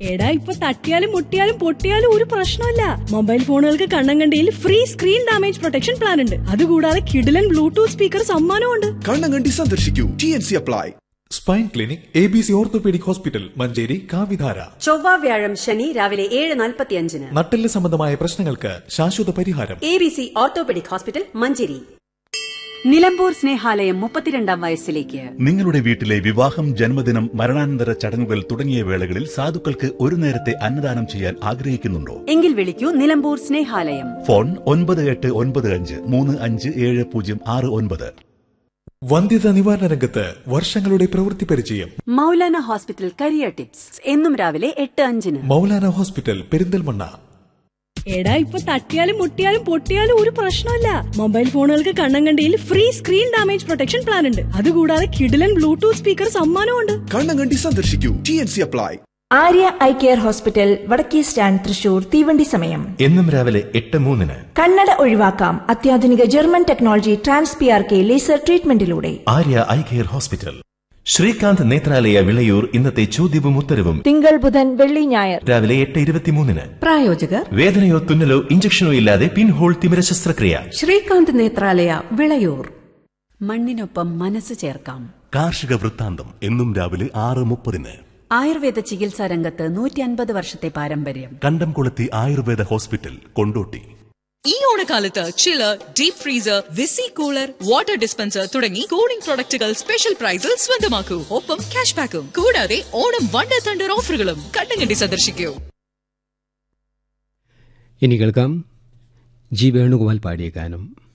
എടാ, ഇപ്പൊ തട്ടിയാലും മുട്ടിയാലും പൊട്ടിയാലും ഒരു പ്രശ്നമില്ല. Mobile ഫോണുകൾക്ക് കണ്ണങ്കണ്ടിയിൽ free screen damage protection plan ഉണ്ട്. അതുകൂടാതെ കിഡിലൻ ബ്ലൂടൂത്ത് സ്പീക്കർ സമ്മാനമുണ്ട്. കണ്ണങ്കണ്ടി സന്ദർശിക്കൂ. TNC apply. Spine clinic ABC orthopaedic hospital, Manjeri, കാവിധാര. ചൊവ്വ വ്യാഴം ശനി രാവിലെ 7:45. നട്ടെല്ല് സംബന്ധമായ പ്രശ്നങ്ങൾക്ക് ശാശ്വത പരിഹാരം. ABC orthopaedic hospital, Manjeri. Nilambur Snehalayam 32ാം വയസ്സിലേക്ക്. നിങ്ങളുടെ വീട്ടിലെ വിവാഹം, ജന്മദിനം, മരണാനന്തര ചടങ്ങുകൾ തുടങ്ങിയ വേളകളിൽ സാധുക്കൾക്ക് ഒരു നേരത്തെ അന്നദാനം ചെയ്യാൻ ആഗ്രഹിക്കുന്നുണ്ടോ? എങ്കിൽ വിളിക്കൂ നിലമ്പൂർ സ്നേഹാലയം. ഫോൺ 9895357069. വന്ധ്യത നിവാരണ രംഗത്ത് വർഷങ്ങളുടെ പ്രവൃത്തി പരിചയം. മൗലാന ഹോസ്പിറ്റൽ കരിയർ ടിപ്സ് എന്നും രാവിലെ 8:05. മൗലാന ഹോസ്പിറ്റൽ, പെരിന്തൽമണ്ണ. എടാ, ഇപ്പൊ തട്ടിയാലും മുട്ടിയാലും പൊട്ടിയാലും ഒരു പ്രശ്നമില്ല. Mobile ഫോണുകൾക്ക് കണ്ണങ്കണ്ടിയിൽ free screen damage protection plan ഉണ്ട്. അതുകൂടാതെ കിഡിലൻ ബ്ലൂടൂത്ത് സ്പീക്കർ സമ്മാനമുണ്ട്. കണ്ണങ്കണ്ടി സന്ദർശിക്കൂ. TNC apply. Arya eye care hospital, വടക്കേ സ്റ്റാൻഡ്, തൃശൂർ. തീവണ്ടി സമയം എന്നും രാവിലെ 8:03. കണ്ണട ഒഴിവാക്കാം അത്യാധുനിക German technology TransPRK laser ട്രീറ്റ്മെന്റിലൂടെ. Arya eye care hospital. Srikanth Nethralaya, Vilayur. ഇന്നത്തെ ചോദ്യവും ഉത്തരവും തിങ്കൾ, ബുധൻ, വെള്ളി, ഞായർ രാവിലെ 8:23. പ്രായോജകർ വേദനയോ തുന്നലോ ഇഞ്ചക്ഷനോ ഇല്ലാതെ പിൻഹോൾ തിമിര ശസ്ത്രക്രിയ. ശ്രീകാന്ത് നേത്രാലയ, വിളയൂർ. മണ്ണിനൊപ്പം മനസ്സ് ചേർക്കാം. കാർഷിക വൃത്താന്തം എന്നും രാവിലെ 6:30. ആയുർവേദ ചികിത്സാ രംഗത്ത് 150 വർഷത്തെ പാരമ്പര്യം. കണ്ടംകുളത്തി ആയുർവേദ ഹോസ്പിറ്റൽ, കൊണ്ടോട്ടി. ഈ ഓണക്കാലത്ത് ചില്ലർ, deep freezer, VC cooler, water dispenser തുടങ്ങി കൂളിംഗ് പ്രൊഡക്റ്റുകൾ സ്പെഷ്യൽ പ്രൈസിൽ സ്വന്തമാക്കൂ. ഒപ്പം ക്യാഷ് ബാക്കും. കൂടാതെ ഓണം വണ്ടർ തണ്ടർ ഓഫറുകളും. കണ്ണങ്കണ്ടി സന്ദർശിക്കൂ. ഇനി കേൾക്കാം ജി വേണുഗോപാൽ പാടിയ ഗാനം.